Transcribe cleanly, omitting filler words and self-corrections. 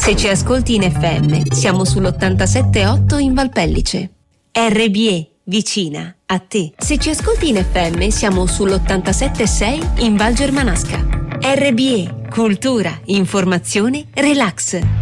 Se ci ascolti in FM, siamo sull'87.8 in Valpellice. RBE, vicina a te. Se ci ascolti in FM, siamo sull'87.6 in Val Germanasca. RBE, cultura, informazione, relax.